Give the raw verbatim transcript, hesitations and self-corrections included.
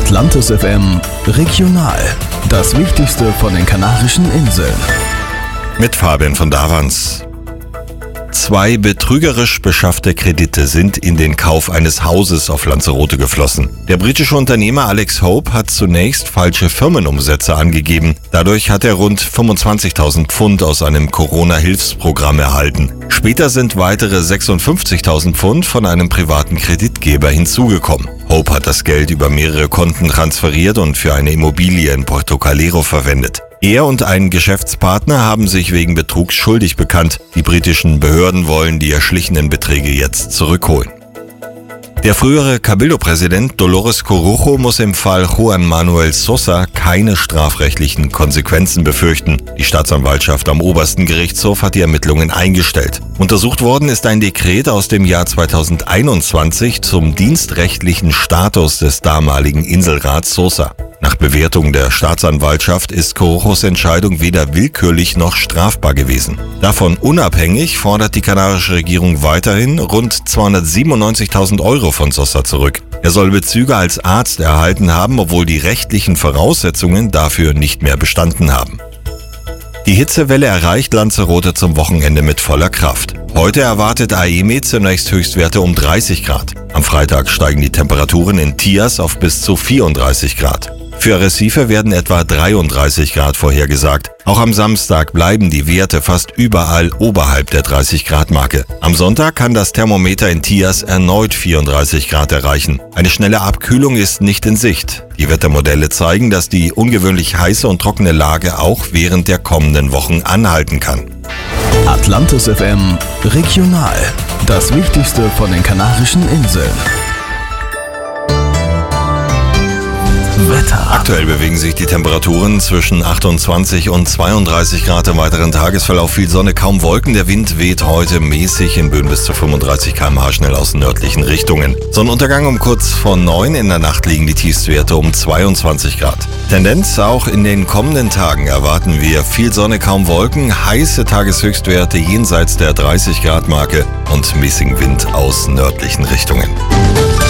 Atlantis F M Regional. Das Wichtigste von den Kanarischen Inseln. Mit Fabian von Davans. Zwei betrügerisch beschaffte Kredite sind in den Kauf eines Hauses auf Lanzarote geflossen. Der britische Unternehmer Alex Hope hat zunächst falsche Firmenumsätze angegeben. Dadurch hat er rund fünfundzwanzigtausend Pfund aus einem Corona-Hilfsprogramm erhalten. Später sind weitere sechsundfünfzigtausend Pfund von einem privaten Kreditgeber hinzugekommen. Hope hat das Geld über mehrere Konten transferiert und für eine Immobilie in Porto Calero verwendet. Er und ein Geschäftspartner haben sich wegen Betrugs schuldig bekannt. Die britischen Behörden wollen die erschlichenen Beträge jetzt zurückholen. Der frühere Cabildo-Präsident Dolores Corujo muss im Fall Juan Manuel Sosa keine strafrechtlichen Konsequenzen befürchten. Die Staatsanwaltschaft am obersten Gerichtshof hat die Ermittlungen eingestellt. Untersucht worden ist ein Dekret aus dem Jahr zweitausendeinundzwanzig zum dienstrechtlichen Status des damaligen Inselrats Sosa. Nach Bewertung der Staatsanwaltschaft ist Corujos Entscheidung weder willkürlich noch strafbar gewesen. Davon unabhängig fordert die kanarische Regierung weiterhin rund zweihundertsiebenundneunzigtausend Euro von Sosa zurück. Er soll Bezüge als Arzt erhalten haben, obwohl die rechtlichen Voraussetzungen dafür nicht mehr bestanden haben. Die Hitzewelle erreicht Lanzarote zum Wochenende mit voller Kraft. Heute erwartet A E M E zunächst Höchstwerte um dreißig Grad. Am Freitag steigen die Temperaturen in Tias auf bis zu vierunddreißig Grad. Für Arrecife werden etwa dreiunddreißig Grad vorhergesagt. Auch am Samstag bleiben die Werte fast überall oberhalb der dreißig Grad Marke. Am Sonntag kann das Thermometer in Tias erneut vierunddreißig Grad erreichen. Eine schnelle Abkühlung ist nicht in Sicht. Die Wettermodelle zeigen, dass die ungewöhnlich heiße und trockene Lage auch während der kommenden Wochen anhalten kann. Atlantis F M Regional. Das Wichtigste von den Kanarischen Inseln. Wetter. Aktuell bewegen sich die Temperaturen zwischen achtundzwanzig und zweiunddreißig Grad im weiteren Tagesverlauf. Viel Sonne, kaum Wolken. Der Wind weht heute mäßig in Böen bis zu fünfunddreißig Kilometer pro Stunde schnell aus nördlichen Richtungen. Sonnenuntergang um kurz vor neun. In der Nacht liegen die Tiefstwerte um zweiundzwanzig Grad. Tendenz auch in den kommenden Tagen erwarten wir viel Sonne, kaum Wolken, heiße Tageshöchstwerte jenseits der dreißig Grad Marke und mäßigen Wind aus nördlichen Richtungen.